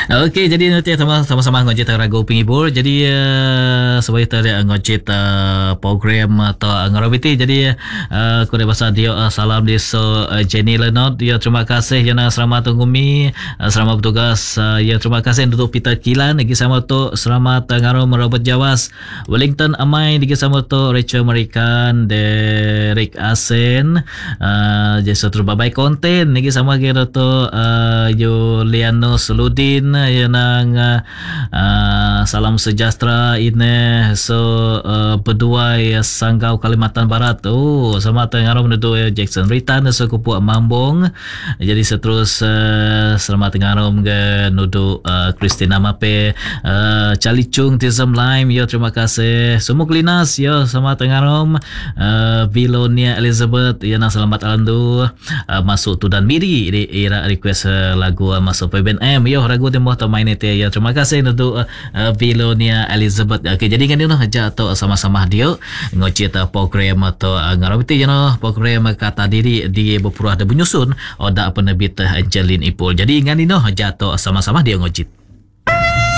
Okey, jadi nanti sama-sama ngojit ragu penghibur. Jadi sebab kita ada ngojit program atau ngarobiti. Jadi aku ada bahasa dia salam di Jenny Lenot. Ya terima kasih Yana selamat tunggumi. Selamat bertugas. Ya terima kasih untuk Peter Kilan lagi sama tu selamat ngarom Robert Jawas. Wellington Amai lagi sama tu Rachel Marikan, Derek Asen. Jadi terbaik konten lagi sama kita tu Juliano Seludin yang salam sejahtera ini berdua Sanggau Kalimantan Barat. Selamat ngarom untuk Jackson Ritan kupu Mambong. Jadi seterus selamat ngarom ke untuk Christina Mape, Charlie Chung Tism Lime. Yo terima kasih semua Klinas. Yo selamat ngarom Vilonia Elizabeth. Ya selamat alandu masuk tu dan miri di era request lagu masuk PBNM. Yo ragu temu atau main itu ya. Terima kasih untuk Vilonia Elizabeth. Okey, jadi kan aja atau sama-sama dia ngocit program atau ngarobiti program kata diri di berpurah ada menyusun odak penerbit Angelin Ipul. Jadi kan aja atau sama-sama dia ngocit.